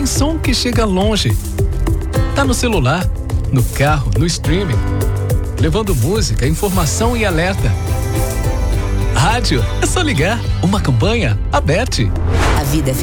som que chega longe. Tá no celular, no carro, no streaming, levando música, informação e alerta. Rádio, é só ligar. Uma campanha, Aberte. A vida é